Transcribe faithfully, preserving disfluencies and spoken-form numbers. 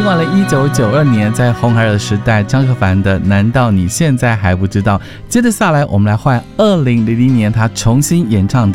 完了一九九二年在红孩儿的时代张克帆的难道你现在还不知道，接着下来我们来换二零零零年他重新演唱的